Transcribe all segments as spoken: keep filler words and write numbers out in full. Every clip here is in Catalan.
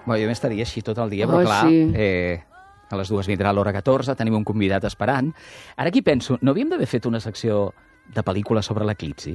Bueno, jo m'estaria així tot el dia, Oh, però clar, sí. eh, a les dues vindrà l'hora catorze, tenim un convidat esperant. Ara aquí penso, no havíem d'haver fet una secció de pel·lícula sobre l'eclipsi?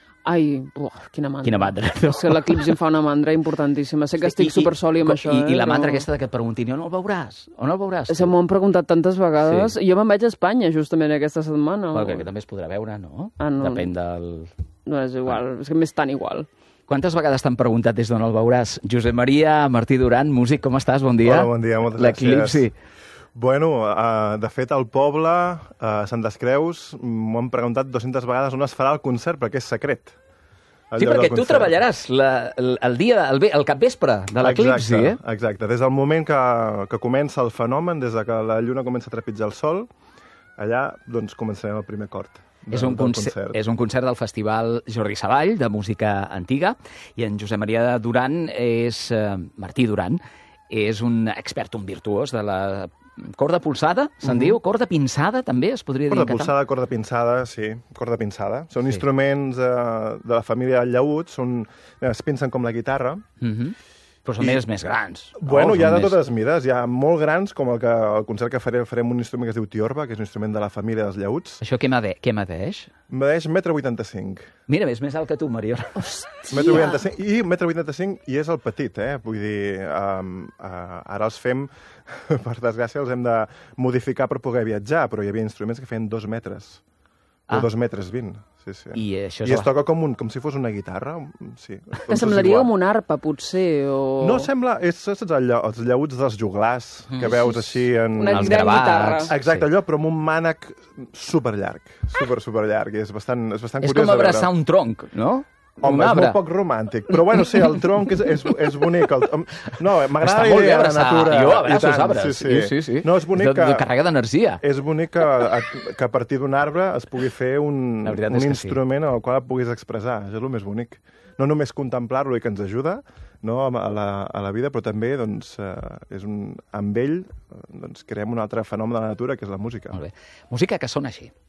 Ai, uah, quina mandra. Quina mandra. És que l'eclipsi em fa una mandra importantíssima. Sé que estic supersoli amb i, això, I, eh? i la però- mandra aquesta de que et preguntin, on el veuràs? On el veuràs? Se m'ho han preguntat tantes vegades. Sí. Jo me'n vaig a Espanya, justament, aquesta setmana. Bueno, crec que també es podrà veure, no? Ah, no. Depèn del... No, és igual, és que m'és tan igual. Quantes vegades t'han preguntat des d'on el veuràs? Josep Maria Martí Duran, músic, com estàs? Bon dia. Hola, bon dia, moltes L'eclipsi. gràcies. Bueno, uh, de fet, al poble, a uh, Sant Creus, m'ho han preguntat dues-centes vegades on es farà el concert, perquè és secret. El Sí, lloc perquè del tu concert. treballaràs la, el, el dia, el, ve- el capvespre de l'eclipsi, Exacte, eh? exacte. Des del moment que, que comença el fenomen, des de que la lluna comença a trepitjar el sol, allà doncs, començarem el primer cort. És un, concert, és un concert del Festival Jordi Savall, de música antiga, i en Josep Maria Duran és... Eh, Martí Duran és un expert, un virtuós de la corda polsada, se'n Mhm. diu? Corda pinçada, també, es podria dir Corda en català? polsada, corda pinçada, sí, corda pinçada. Són Sí. instruments eh, de la família del llaüt, són, es pinsen com la guitarra. Mhm. Però són I- més, més grans. Bueno, no? hi ha Són de més- totes mides. Hi ha molt grans, com el, que, el concert que farem, farem un instrument que es diu tiorba, que és un instrument de la família dels llaüts. Això què m'ade- què m'adeix? Medeix un metre vuitanta-cinc. Mira, és més alt que tu, Mariona. un metre vuitanta-cinc i un metre vuitanta-cinc i és el petit, eh? Vull dir, um, uh, ara els fem, per desgràcia, els hem de modificar per poder viatjar, però hi havia instruments que feien dos metres. Ah. O dos metres vint. Sí, sí. I això és I es la- toca com, un, com si fos una guitarra. Sí, Que semblaria com una arpa, potser, o... No, sembla... És, saps el lla, els llaüts dels joglars, que veus així en... Una Els gran gravats. guitarra. Exacte, Sí. allò, però amb un mànec superllarg. Super, superllarg. I és bastant, és bastant És curiós com de veure. abraçar un tronc, no? Home, un és arbre. molt poc romàntic. Però bueno, sí, el tronc és, és, és bonic. El, no, m'agrada Està la molt bé idea de la abraçar. natura. Jo I abraço els tant, arbres. Sí, sí. sí, sí. No, és bonic de, que... de càrrega d'energia. És bonic que, que a partir d'un arbre es pugui fer un, La veritat un és que instrument en el qual et puguis expressar. Això és el més bonic. No només contemplar-lo i que ens ajuda, no, a, la, a la vida, però també doncs, eh, és un, amb ell eh, doncs, creem un altre fenomen de la natura, que és la música. Molt bé. Música que sona així.